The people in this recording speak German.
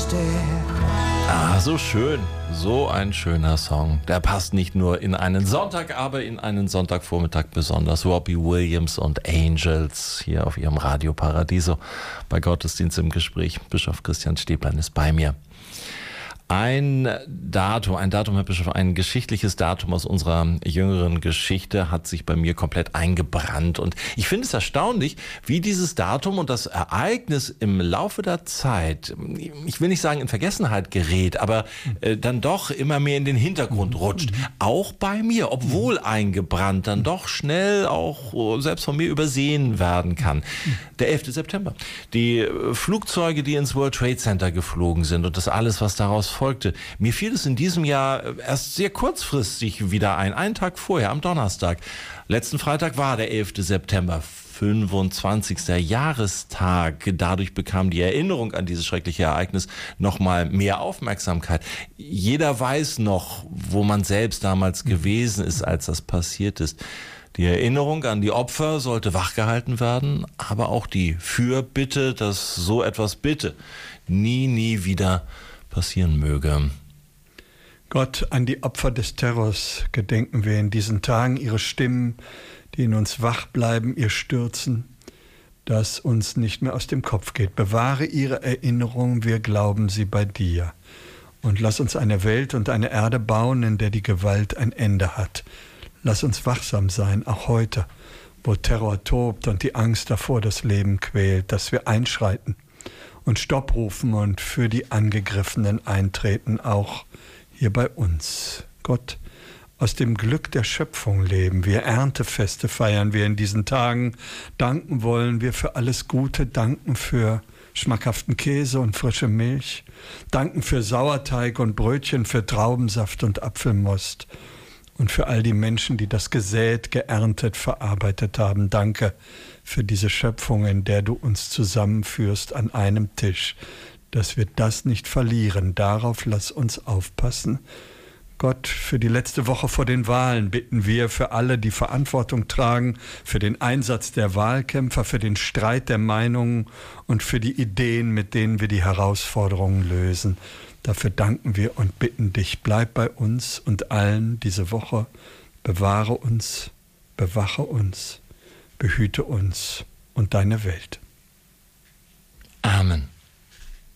Ah, so schön. So ein schöner Song. Der passt nicht nur in einen Sonntag, aber in einen Sonntagvormittag besonders. Robbie Williams und Angels hier auf ihrem Radio Paradiso bei Gottesdienst im Gespräch. Bischof Christian Stäblein ist bei mir. Ein Datum, Herr Bischof, ein geschichtliches Datum aus unserer jüngeren Geschichte hat sich bei mir komplett eingebrannt. Und ich finde es erstaunlich, wie dieses Datum und das Ereignis im Laufe der Zeit, ich will nicht sagen in Vergessenheit gerät, aber dann doch immer mehr in den Hintergrund rutscht. Auch bei mir, obwohl eingebrannt, dann doch schnell auch selbst von mir übersehen werden kann. Der 11. September. Die Flugzeuge, die ins World Trade Center geflogen sind und das alles, was daraus folgte. Mir fiel es in diesem Jahr erst sehr kurzfristig wieder ein, einen Tag vorher, am Donnerstag. Letzten Freitag war der 11. September, 25. Jahrestag. Dadurch bekam die Erinnerung an dieses schreckliche Ereignis nochmal mehr Aufmerksamkeit. Jeder weiß noch, wo man selbst damals gewesen ist, als das passiert ist. Die Erinnerung an die Opfer sollte wachgehalten werden, aber auch die Fürbitte, dass so etwas bitte nie wieder passieren möge. Gott, an die Opfer des Terrors gedenken wir in diesen Tagen, ihre Stimmen, die in uns wach bleiben, ihr Stürzen, das uns nicht mehr aus dem Kopf geht. Bewahre ihre Erinnerung, wir glauben sie bei dir. Und lass uns eine Welt und eine Erde bauen, in der die Gewalt ein Ende hat. Lass uns wachsam sein, auch heute, wo Terror tobt und die Angst davor das Leben quält, dass wir einschreiten und Stopp rufen und für die Angegriffenen eintreten, auch hier bei uns. Gott, aus dem Glück der Schöpfung leben wir, Erntefeste feiern wir in diesen Tagen, danken wollen wir für alles Gute, danken für schmackhaften Käse und frische Milch, danken für Sauerteig und Brötchen, für Traubensaft und Apfelmost und für all die Menschen, die das gesät, geerntet, verarbeitet haben. Danke für diese Schöpfung, in der du uns zusammenführst an einem Tisch, dass wir das nicht verlieren. Darauf lass uns aufpassen. Gott, für die letzte Woche vor den Wahlen bitten wir für alle, die Verantwortung tragen, für den Einsatz der Wahlkämpfer, für den Streit der Meinungen und für die Ideen, mit denen wir die Herausforderungen lösen. Dafür danken wir und bitten dich, bleib bei uns und allen diese Woche, bewahre uns, bewache uns, behüte uns und deine Welt. Amen.